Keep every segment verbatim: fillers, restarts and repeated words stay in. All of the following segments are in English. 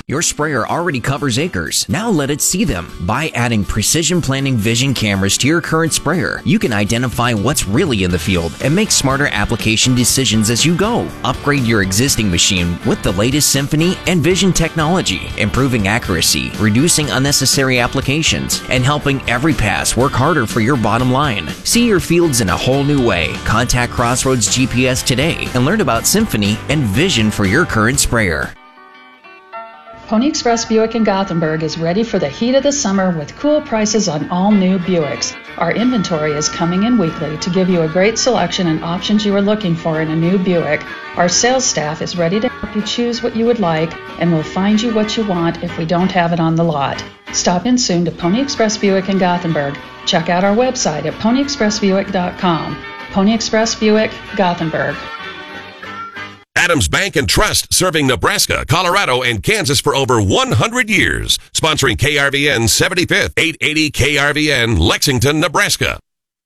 Your sprayer already covers acres. Now let it see them. By adding Precision Planting Vision cameras to your current sprayer, you can identify what's really in the field and make smarter application decisions as you go. Upgrade your existing machine with the latest Symphony and Vision technology, improving accuracy, reducing unnecessary applications, and helping every pass work harder for your bottom line. See your fields in a whole new way. Contact Crossroads G P S today and learn about Symphony and Vision for your current sprayer. Pony Express Buick in Gothenburg is ready for the heat of the summer with cool prices on all new Buicks. Our inventory is coming in weekly to give you a great selection and options you are looking for in a new Buick. Our sales staff is ready to help you choose what you would like and will find you what you want if we don't have it on the lot. Stop in soon to Pony Express Buick in Gothenburg. Check out our website at pony express buick dot com. Pony Express Buick, Gothenburg. Adams Bank and Trust, serving Nebraska, Colorado, and Kansas for over one hundred years. Sponsoring K R V N seventy-fifth, eight eighty K R V N, Lexington, Nebraska.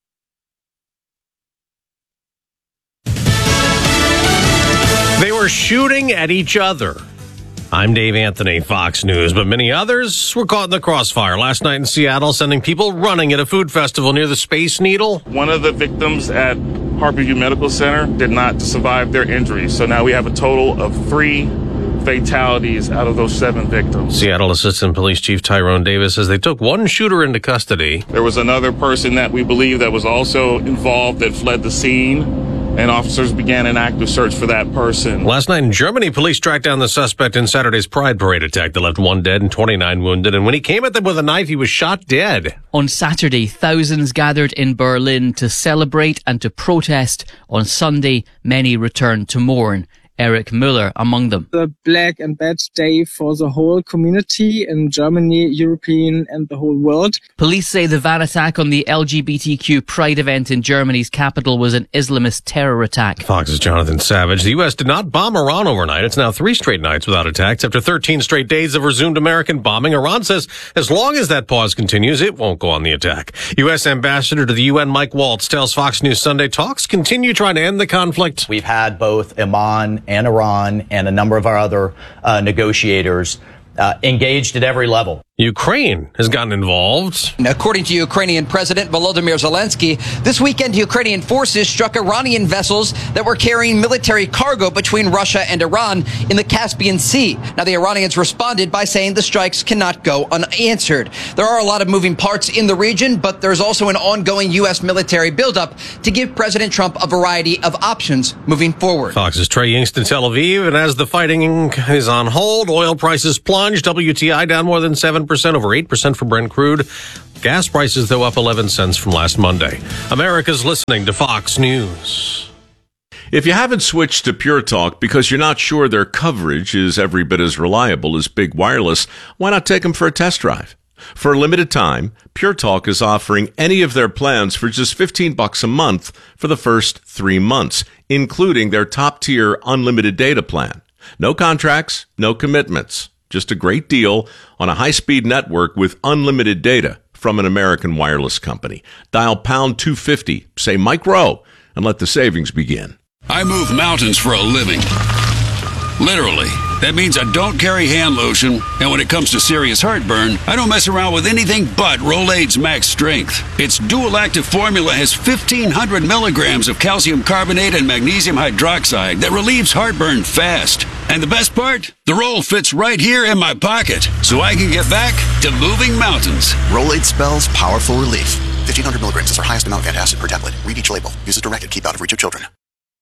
They were shooting at each other. I'm Dave Anthony, Fox News, but many others were caught in the crossfire last night in Seattle, sending people running at a food festival near the Space Needle. One of the victims at Harborview Medical Center did not survive their injuries, so now we have a total of three fatalities out of those seven victims. Seattle Assistant Police Chief Tyrone Davis says they took one shooter into custody. There was another person that we believe that was also involved that fled the scene, and officers began an active search for that person. Last night in Germany, police tracked down the suspect in Saturday's Pride Parade attack that left one dead and twenty-nine wounded. And when he came at them with a knife, he was shot dead. On Saturday, thousands gathered in Berlin to celebrate and to protest. On Sunday, many returned to mourn. Eric Müller among them. The black and bad day for the whole community in Germany, European and the whole world. Police say the van attack on the L G B T Q Pride event in Germany's capital was an Islamist terror attack. Fox's Jonathan Savage. The U S did not bomb Iran overnight. It's now three straight nights without attacks. After thirteen straight days of resumed American bombing, Iran says as long as that pause continues, it won't go on the attack. U S Ambassador to the U N Mike Waltz tells Fox News Sunday talks continue trying to end the conflict. We've had both Oman and Iran and a number of our other uh, negotiators uh, engaged at every level. Ukraine has gotten involved. According to Ukrainian President Volodymyr Zelensky, this weekend Ukrainian forces struck Iranian vessels that were carrying military cargo between Russia and Iran in the Caspian Sea. Now, the Iranians responded by saying the strikes cannot go unanswered. There are a lot of moving parts in the region, but there's also an ongoing U S military buildup to give President Trump a variety of options moving forward. Fox's Trey Yingst in Tel Aviv, and as the fighting is on hold, oil prices plunge. W T I down more than seven percent, over eight percent for Brent crude. Gas prices, though, up eleven cents from last Monday. America's listening to Fox News. If you haven't switched to Pure Talk because you're not sure their coverage is every bit as reliable as Big Wireless, why not take them for a test drive? For a limited time, Pure Talk is offering any of their plans for just fifteen bucks a month for the first three months, including their top-tier unlimited data plan. No contracts, no commitments. Just a great deal on a high-speed network with unlimited data from an American wireless company. Dial pound two fifty, say Mike Rowe, and let the savings begin. I move mountains for a living. Literally. That means I don't carry hand lotion, and when it comes to serious heartburn, I don't mess around with anything but Rolaids Max Strength. Its dual-active formula has fifteen hundred milligrams of calcium carbonate and magnesium hydroxide that relieves heartburn fast. And the best part? The roll fits right here in my pocket, so I can get back to moving mountains. Rolaids spells powerful relief. fifteen hundred milligrams is our highest amount of antacid per tablet. Read each label. Use as directed. Keep out of reach of children.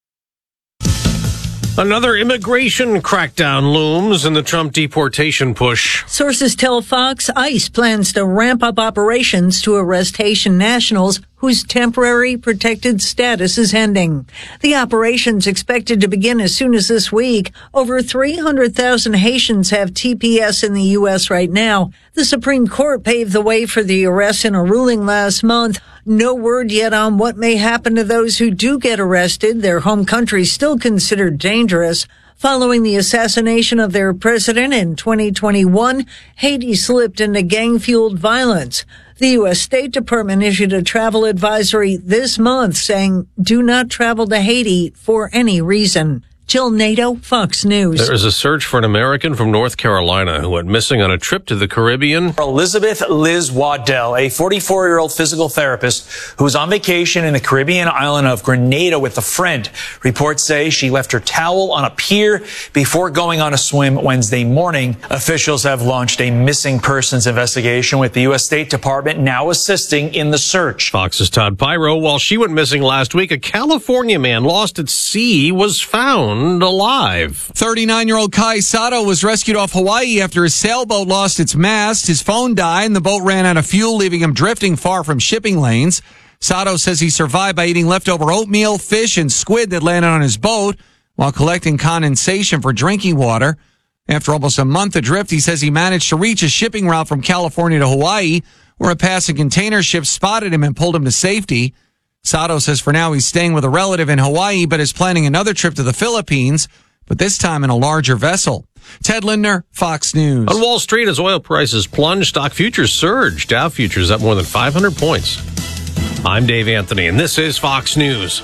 Another immigration crackdown looms in the Trump deportation push. Sources tell Fox ICE plans to ramp up operations to arrest Haitian nationals whose temporary protected status is ending. The operation's expected to begin as soon as this week. Over three hundred thousand Haitians have T P S in the U S right now. The Supreme Court paved the way for the arrest in a ruling last month. No word yet on what may happen to those who do get arrested. Their home country still considered dangerous. Following the assassination of their president in twenty twenty-one, Haiti slipped into gang-fueled violence. The U S State Department issued a travel advisory this month saying, do not travel to Haiti for any reason. Jill Nato, Fox News. There is a search for an American from North Carolina who went missing on a trip to the Caribbean. Elizabeth Liz Waddell, a forty-four-year-old physical therapist who was on vacation in the Caribbean island of Grenada with a friend. Reports say she left her towel on a pier before going on a swim Wednesday morning. Officials have launched a missing persons investigation with the U S State Department now assisting in the search. Fox's Todd Pyro. While she went missing last week, a California man lost at sea was found alive. thirty-nine-year-old Kai Sato was rescued off Hawaii after his sailboat lost its mast. His phone died and the boat ran out of fuel, leaving him drifting far from shipping lanes. Sato says he survived by eating leftover oatmeal, fish, and squid that landed on his boat while collecting condensation for drinking water. After almost a month adrift, he says he managed to reach a shipping route from California to Hawaii, where a passing container ship spotted him and pulled him to safety. Sato says for now he's staying with a relative in Hawaii, but is planning another trip to the Philippines, but this time in a larger vessel. Ted Lindner, Fox News. On Wall Street, as oil prices plunged, stock futures surged. Dow futures up more than five hundred points. I'm Dave Anthony, and this is Fox News.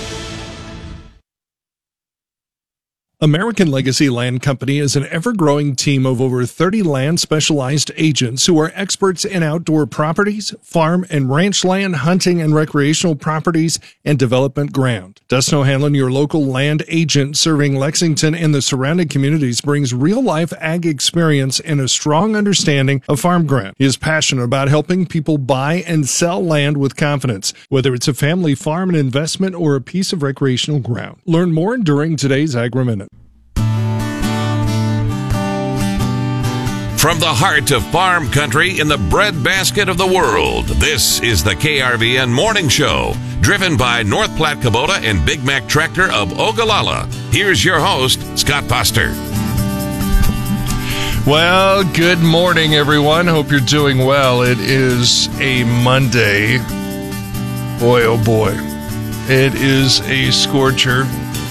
American Legacy Land Company is an ever-growing team of over thirty land-specialized agents who are experts in outdoor properties, farm and ranch land, hunting and recreational properties, and development ground. Dustin O'Hanlon, your local land agent serving Lexington and the surrounding communities, brings real-life ag experience and a strong understanding of farm ground. He is passionate about helping people buy and sell land with confidence, whether it's a family farm, an investment, or a piece of recreational ground. Learn more during today's Agri-Minute. From the heart of farm country in the breadbasket of the world, this is the K R V N Morning Show, driven by North Platte Kubota and Big Mac Tractor of Ogallala. Here's your host, Scott Foster. Well, good morning, everyone. Hope you're doing well. It is a Monday. Boy, oh boy. It is a scorcher.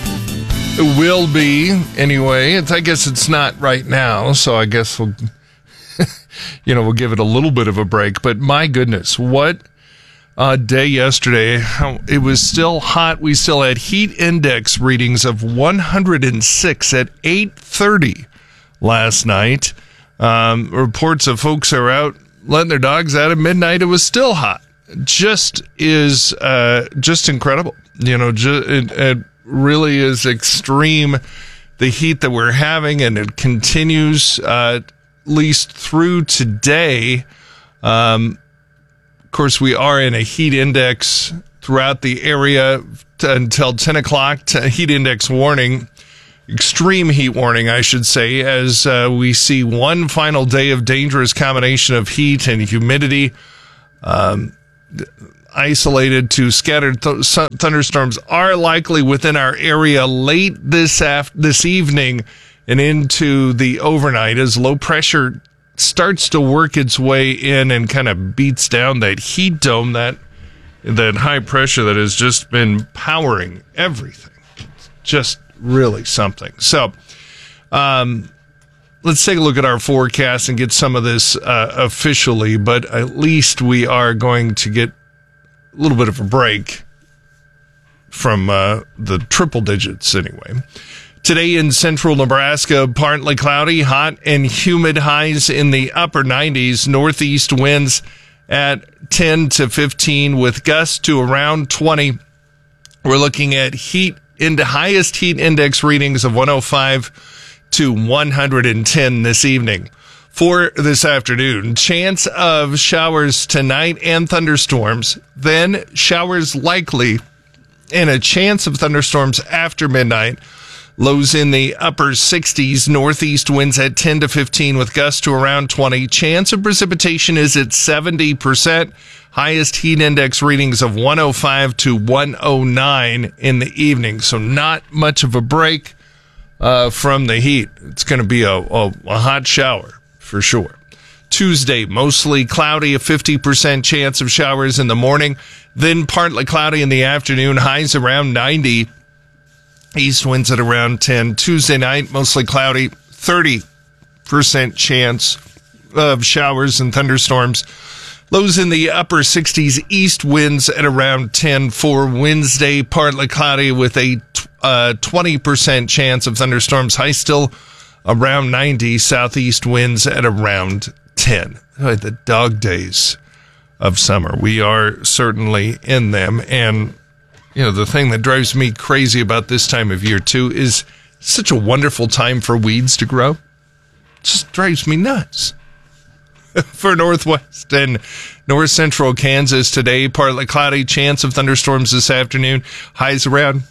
It will be, anyway. It's, I guess it's not right now, so I guess we'll... you know, we'll give it a little bit of a break, but my goodness, what a day yesterday. It was still hot. We still had heat index readings of one hundred six at eight thirty last night. Um, reports of folks are out letting their dogs out at midnight. It was still hot. Just is, uh, just incredible. You know, ju- it, it really is extreme, the heat that we're having, and it continues, uh, at least through today. Um, of course, we are in a heat index throughout the area t- until ten o'clock. T- heat index warning, extreme heat warning, I should say, as uh, we see one final day of dangerous combination of heat and humidity. Um, isolated to scattered th- thunderstorms are likely within our area late this af- this evening and into the overnight as low pressure starts to work its way in and kind of beats down that heat dome, that that high pressure that has just been powering everything. Just really something. So, um, let's take a look at our forecast and get some of this uh, officially, but at least we are going to get a little bit of a break from uh, the triple digits anyway. Today in central Nebraska, partly cloudy, hot and humid, highs in the upper nineties, northeast winds at ten to fifteen with gusts to around twenty. We're looking at heat into highest heat index readings of one oh five to one hundred ten this evening. For this afternoon, chance of showers tonight and thunderstorms, then showers likely and a chance of thunderstorms after midnight. Lows in the upper sixties, northeast winds at ten to fifteen with gusts to around twenty. Chance of precipitation is at seventy percent. Highest heat index readings of one oh five to one oh nine in the evening. So not much of a break uh, from the heat. It's going to be a, a, a hot shower for sure. Tuesday, mostly cloudy, a fifty percent chance of showers in the morning. Then partly cloudy in the afternoon, highs around ninety. East winds at around ten. Tuesday night, mostly cloudy, thirty percent chance of showers and thunderstorms. Lows in the upper sixties, east winds at around ten. For Wednesday, partly cloudy with a a twenty percent chance of thunderstorms. High still around ninety. Southeast winds at around ten. Oh, the dog days of summer. We are certainly in them. And, you know, the thing that drives me crazy about this time of year, too, is such a wonderful time for weeds to grow. It just drives me nuts. For northwest and north central Kansas today, partly cloudy, chance of thunderstorms this afternoon. Highs around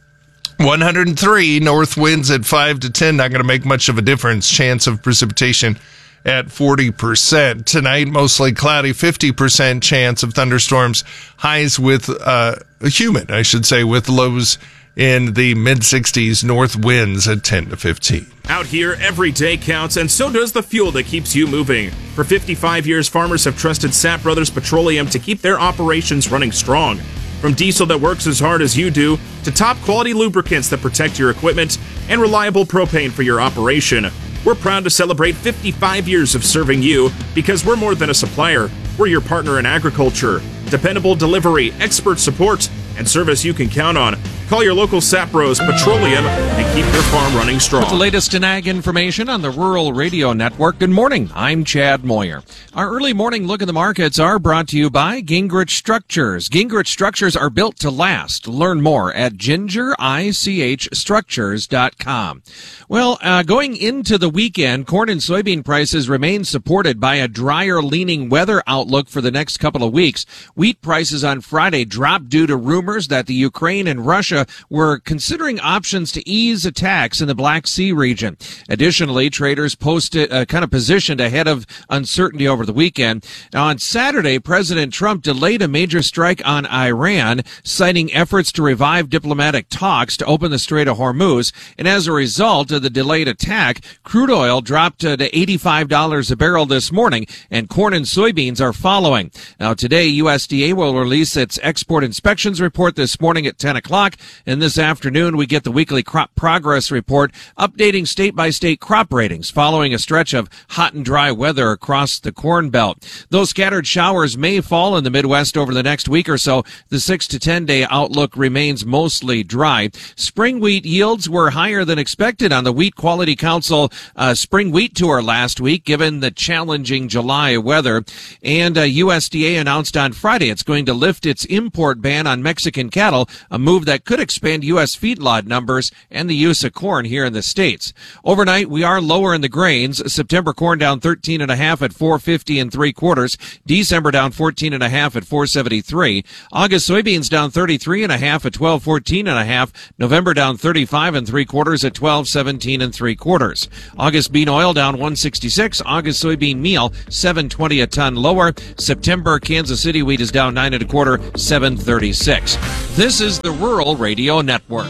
one hundred three, north winds at five to ten. Not going to make much of a difference. Chance of precipitation at forty percent. Tonight, mostly cloudy, fifty percent chance of thunderstorms. Highs with, uh, humid, I should say, with lows in the mid sixties, north winds at ten to fifteen. Out here, every day counts, and so does the fuel that keeps you moving. For fifty-five years, farmers have trusted Sapp Brothers Petroleum to keep their operations running strong. From diesel that works as hard as you do, to top-quality lubricants that protect your equipment, and reliable propane for your operation. We're proud to celebrate fifty-five years of serving you, because we're more than a supplier. We're your partner in agriculture. Dependable delivery, expert support, and service you can count on. Call your local Sapp Bros Petroleum and keep your farm running strong. With the latest in ag information on the Rural Radio Network. Good morning. I'm Chad Moyer. Our early morning look at the markets are brought to you by Gingrich Structures. Gingrich Structures are built to last. Learn more at ginger ich structures dot com. Well, uh, going into the weekend, corn and soybean prices remain supported by a drier leaning weather outlook for the next couple of weeks. Wheat prices on Friday dropped due to rumors that the Ukraine and Russia were considering options to ease attacks in the Black Sea region. Additionally, traders posted uh, kind of positioned ahead of uncertainty over the weekend. Now, on Saturday, President Trump delayed a major strike on Iran, citing efforts to revive diplomatic talks to open the Strait of Hormuz. And as a result of the delayed attack, crude oil dropped uh, to eighty-five dollars a barrel this morning, and corn and soybeans are following. Now, today, U S D A will release its export inspections report this morning at ten o'clock. And this afternoon, we get the weekly crop progress report, updating state-by-state crop ratings following a stretch of hot and dry weather across the Corn Belt. Those scattered showers may fall in the Midwest over the next week or so. The six to ten day outlook remains mostly dry. Spring wheat yields were higher than expected on the Wheat Quality Council uh, spring wheat tour last week, given the challenging July weather. And uh, U S D A announced on Friday it's going to lift its import ban on Mexican cattle, a move that could expand U S feedlot numbers and the use of corn here in the States. Overnight, we are lower in the grains. September corn down thirteen and a half at four fifty and three quarters. December down fourteen and a half at four seventy-three. August soybeans down thirty-three and a half at twelve fourteen and a half. November down thirty-five and three quarters at twelve seventeen and three quarters. August bean oil down one sixty-six. August soybean meal seven twenty a ton lower. September Kansas City wheat is down nine and a quarter, seven thirty-six. This is the Rural Radio Network.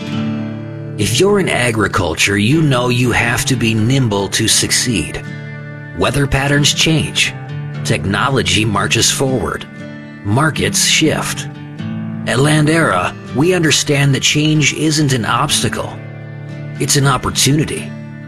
If you're in agriculture, you know you have to be nimble to succeed. Weather patterns change. Technology marches forward. Markets shift. At Landera, we understand that change isn't an obstacle. It's an opportunity.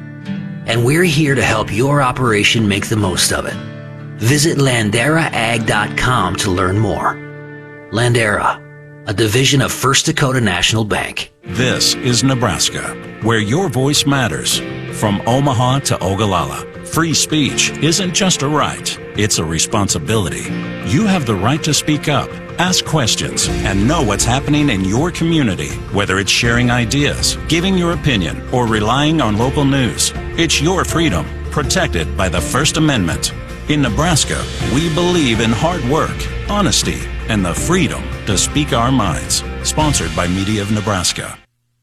And we're here to help your operation make the most of it. Visit landera ag dot com to learn more. Landera, a division of First Dakota National Bank. This is Nebraska, where your voice matters. From Omaha to Ogallala, free speech isn't just a right, it's a responsibility. You have the right to speak up, ask questions, and know what's happening in your community, whether it's sharing ideas, giving your opinion, or relying on local news. It's your freedom, protected by the First Amendment. In Nebraska, we believe in hard work, honesty, and the freedom to speak our minds. Sponsored by Media of Nebraska.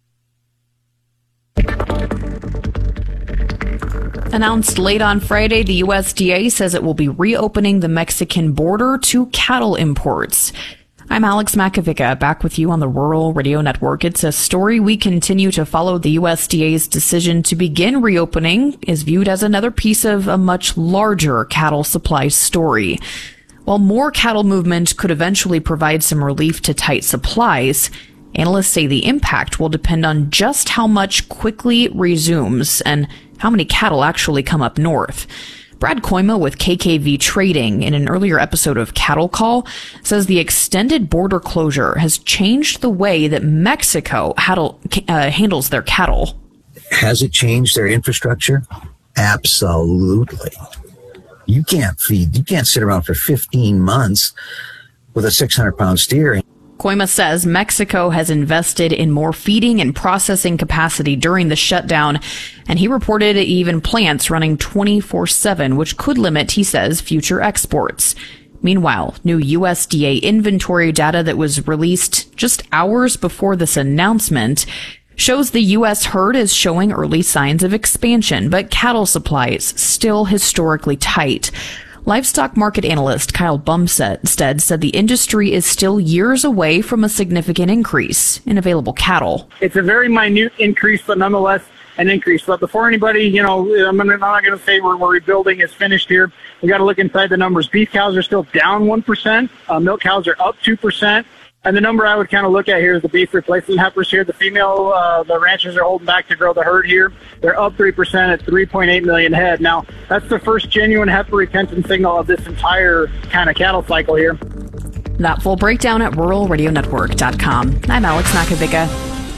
Announced late on Friday, the U S D A says it will be reopening the Mexican border to cattle imports. I'm Alex Makovica, back with you on the Rural Radio Network. It's a story we continue to follow. The U S D A's decision to begin reopening is viewed as another piece of a much larger cattle supply story. While more cattle movement could eventually provide some relief to tight supplies, analysts say the impact will depend on just how much quickly resumes and how many cattle actually come up north. Brad Koima with K K V Trading, in an earlier episode of Cattle Call, says the extended border closure has changed the way that Mexico handle, uh, handles their cattle. Has it changed their infrastructure? Absolutely. You can't feed, you can't sit around for fifteen months with a six hundred pound steer. Koima says Mexico has invested in more feeding and processing capacity during the shutdown, and he reported even plants running twenty-four seven, which could limit, he says, future exports. Meanwhile, new U S D A inventory data that was released just hours before this announcement shows the U S herd is showing early signs of expansion, but cattle supply is still historically tight. Livestock market analyst Kyle Bumstead said the industry is still years away from a significant increase in available cattle. It's a very minute increase, but nonetheless an increase. But before anybody, you know, I'm not going to say we're, we're rebuilding is finished here. We got to look inside the numbers. Beef cows are still down one percent. Uh, milk cows are up two percent. And the number I would kind of look at here is the beef replacement heifers here. The female, uh, the ranchers are holding back to grow the herd here. They're up three percent at three point eight million head. Now, that's the first genuine heifer retention signal of this entire kind of cattle cycle here. That full breakdown at rural radio network dot com. I'm Alex Makovica.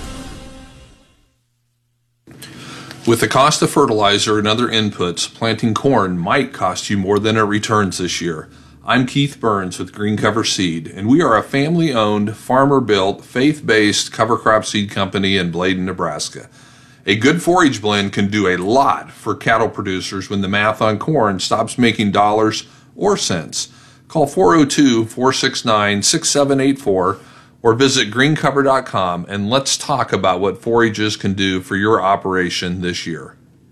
With the cost of fertilizer and other inputs, planting corn might cost you more than it returns this year. I'm Keith Burns with Green Cover Seed, and we are a family-owned, farmer-built, faith-based cover crop seed company in Bladen, Nebraska. A good forage blend can do a lot for cattle producers when the math on corn stops making dollars or cents. Call four oh two, four six nine, six seven eight four or visit green cover dot com and let's talk about what forages can do for your operation this year.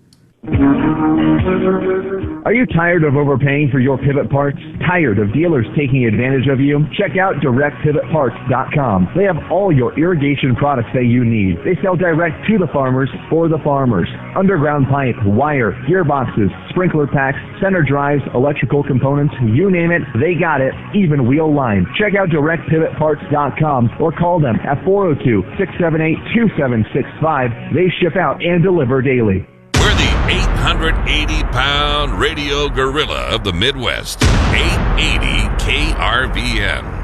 Are you tired of overpaying for your pivot parts? Tired of dealers taking advantage of you? Check out direct pivot parts dot com. They have all your irrigation products that you need. They sell direct to the farmers for the farmers. Underground pipe, wire, gearboxes, sprinkler packs, center drives, electrical components, you name it, they got it, even wheel line. Check out direct pivot parts dot com or call them at four oh two, six seven eight, two seven six five. They ship out and deliver daily. We're the eight hundred eighty pound radio gorilla of the Midwest. eight eighty K R V N.